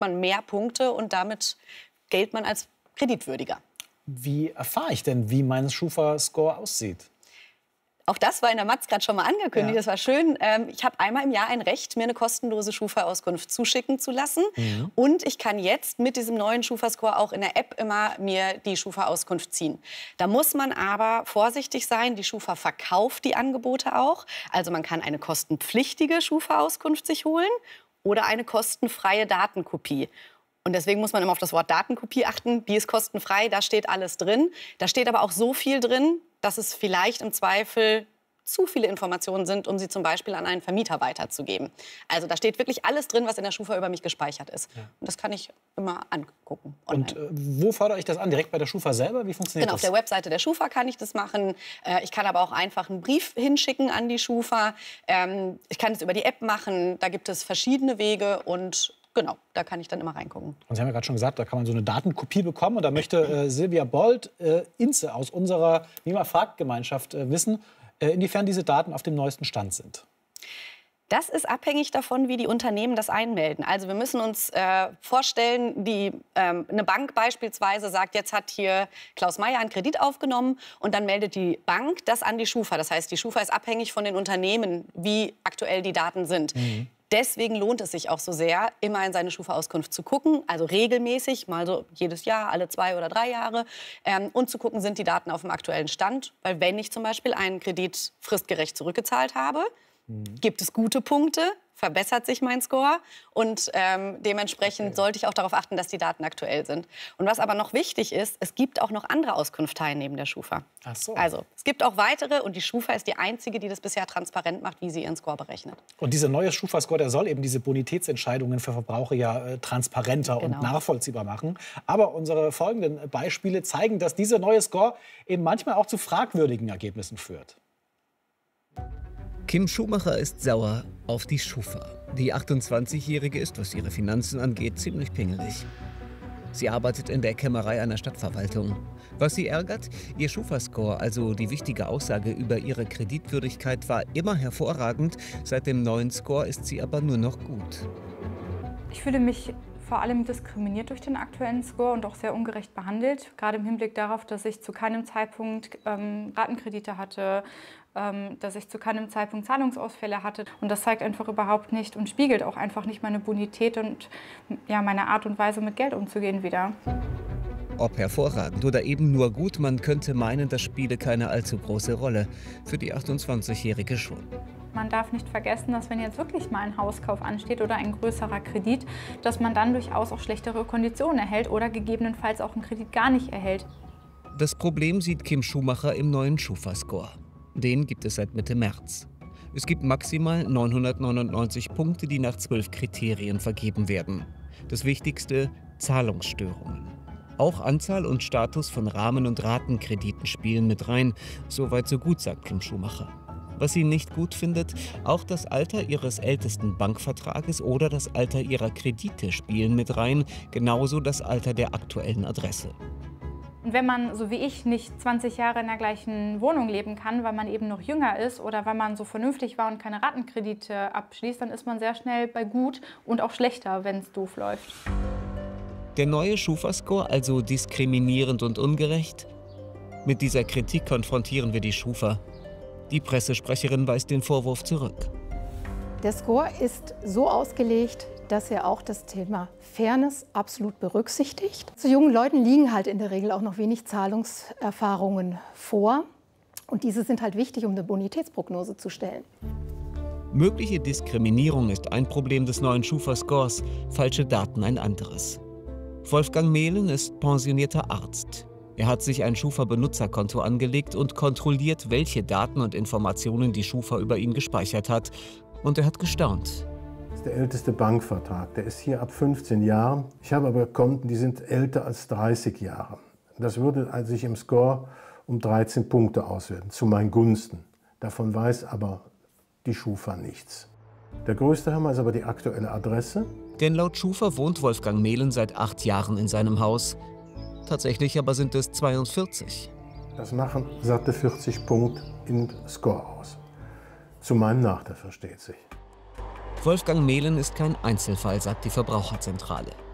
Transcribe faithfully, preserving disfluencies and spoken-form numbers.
man mehr Punkte und damit gilt man als kreditwürdiger. Wie erfahre ich denn, wie mein Schufa-Score aussieht? Auch das war in der Matz gerade schon mal angekündigt. Ja. Das war schön. Ähm, ich habe einmal im Jahr ein Recht, mir eine kostenlose Schufa-Auskunft zuschicken zu lassen. Mhm. Und ich kann jetzt mit diesem neuen Schufa-Score auch in der App immer mir die Schufa-Auskunft ziehen. Da muss man aber vorsichtig sein. Die Schufa verkauft die Angebote auch. Also man kann eine kostenpflichtige Schufa-Auskunft sich holen oder eine kostenfreie Datenkopie. Und deswegen muss man immer auf das Wort Datenkopie achten. Die ist kostenfrei, da steht alles drin. Da steht aber auch so viel drin, dass es vielleicht im Zweifel zu viele Informationen sind, um sie zum Beispiel an einen Vermieter weiterzugeben. Also da steht wirklich alles drin, was in der Schufa über mich gespeichert ist. Ja. Und das kann ich immer angucken. Online. Und äh, wo fordere ich das an? Direkt bei der Schufa selber? Wie funktioniert genau, das? Genau, auf der Webseite der Schufa kann ich das machen. Äh, ich kann aber auch einfach einen Brief hinschicken an die Schufa. Ähm, ich kann es über die App machen. Da gibt es verschiedene Wege und genau, da kann ich dann immer reingucken. Und Sie haben ja gerade schon gesagt, da kann man so eine Datenkopie bekommen. Und da möchte äh, Silvia Bold äh, Inze aus unserer Nima fragt Gemeinschaft äh, wissen, äh, inwiefern diese Daten auf dem neuesten Stand sind. Das ist abhängig davon, wie die Unternehmen das einmelden. Also wir müssen uns äh, vorstellen, die, ähm, eine Bank beispielsweise sagt, jetzt hat hier Klaus Meyer einen Kredit aufgenommen und dann meldet die Bank das an die Schufa. Das heißt, die Schufa ist abhängig von den Unternehmen, wie aktuell die Daten sind. Mhm. Deswegen lohnt es sich auch so sehr, immer in seine Schufa-Auskunft zu gucken, also regelmäßig, mal so jedes Jahr, alle zwei oder drei Jahre, ähm, und zu gucken, sind die Daten auf dem aktuellen Stand. Weil wenn ich zum Beispiel einen Kredit fristgerecht zurückgezahlt habe, mhm. gibt es gute Punkte, verbessert sich mein Score und ähm, dementsprechend okay. sollte ich auch darauf achten, dass die Daten aktuell sind. Und was aber noch wichtig ist, es gibt auch noch andere Auskunfteien neben der Schufa. Ach so. Also es gibt auch weitere und die Schufa ist die einzige, die das bisher transparent macht, wie sie ihren Score berechnet. Und dieser neue Schufa-Score, der soll eben diese Bonitätsentscheidungen für Verbraucher ja äh, transparenter genau. und nachvollziehbar machen. Aber unsere folgenden Beispiele zeigen, dass dieser neue Score eben manchmal auch zu fragwürdigen Ergebnissen führt. Kim Schumacher ist sauer auf die Schufa. Die achtundzwanzigjährige ist, was ihre Finanzen angeht, ziemlich pingelig. Sie arbeitet in der Kämmerei einer Stadtverwaltung. Was sie ärgert? Ihr Schufa-Score, also die wichtige Aussage über ihre Kreditwürdigkeit, war immer hervorragend. Seit dem neuen Score ist sie aber nur noch gut. Ich fühle mich vor allem diskriminiert durch den aktuellen Score und auch sehr ungerecht behandelt. Gerade im Hinblick darauf, dass ich zu keinem Zeitpunkt ähm, Ratenkredite hatte, ähm, dass ich zu keinem Zeitpunkt Zahlungsausfälle hatte. Und das zeigt einfach überhaupt nicht und spiegelt auch einfach nicht meine Bonität und ja, meine Art und Weise, mit Geld umzugehen wieder. Ob hervorragend oder eben nur gut, man könnte meinen, das spiele keine allzu große Rolle. Für die achtundzwanzigjährige schon. Man darf nicht vergessen, dass wenn jetzt wirklich mal ein Hauskauf ansteht oder ein größerer Kredit, dass man dann durchaus auch schlechtere Konditionen erhält oder gegebenenfalls auch einen Kredit gar nicht erhält. Das Problem sieht Kim Schumacher im neuen Schufa-Score. Den gibt es seit Mitte März. Es gibt maximal neunhundertneunundneunzig Punkte, die nach zwölf Kriterien vergeben werden. Das Wichtigste: Zahlungsstörungen. Auch Anzahl und Status von Rahmen- und Ratenkrediten spielen mit rein. Soweit so gut, sagt Kim Schumacher. Was sie nicht gut findet, auch das Alter ihres ältesten Bankvertrages oder das Alter ihrer Kredite spielen mit rein, genauso das Alter der aktuellen Adresse. Und wenn man, so wie ich, nicht zwanzig Jahre in der gleichen Wohnung leben kann, weil man eben noch jünger ist oder weil man so vernünftig war und keine Ratenkredite abschließt, dann ist man sehr schnell bei gut und auch schlechter, wenn es doof läuft. Der neue Schufa-Score also diskriminierend und ungerecht? Mit dieser Kritik konfrontieren wir die Schufa. Die Pressesprecherin weist den Vorwurf zurück. Der Score ist so ausgelegt, dass er auch das Thema Fairness absolut berücksichtigt. Zu jungen Leuten liegen halt in der Regel auch noch wenig Zahlungserfahrungen vor. Und diese sind halt wichtig, um eine Bonitätsprognose zu stellen. Mögliche Diskriminierung ist ein Problem des neuen Schufa-Scores, falsche Daten ein anderes. Wolfgang Mehlen ist pensionierter Arzt. Er hat sich ein Schufa-Benutzerkonto angelegt und kontrolliert, welche Daten und Informationen die Schufa über ihn gespeichert hat. Und er hat gestaunt. Das ist der älteste Bankvertrag. Der ist hier ab fünfzehn Jahren. Ich habe aber Konten, die sind älter als dreißig Jahre. Das würde also sich im Score um dreizehn Punkte auswerten, zu meinen Gunsten. Davon weiß aber die Schufa nichts. Der größte Hammer ist aber die aktuelle Adresse. Denn laut Schufa wohnt Wolfgang Mehlen seit acht Jahren in seinem Haus. Tatsächlich aber sind es zweiundvierzig. Das machen satte vierzig Punkte im Score aus. Zu meinem Nachteil, versteht sich. Wolfgang Mehlen ist kein Einzelfall, sagt die Verbraucherzentrale.